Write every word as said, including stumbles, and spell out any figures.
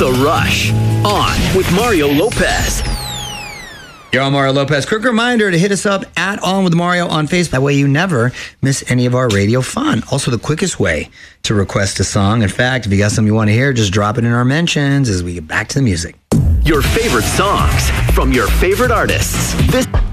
The Rush. On with Mario Lopez. You're on Mario Lopez. Quick reminder to hit us up at On With Mario on Facebook. That way you never miss any of our radio fun. Also, the quickest way to request a song. In fact, if you got something you want to hear, just drop it in our mentions as we get back to the music. Your favorite songs from your favorite artists. This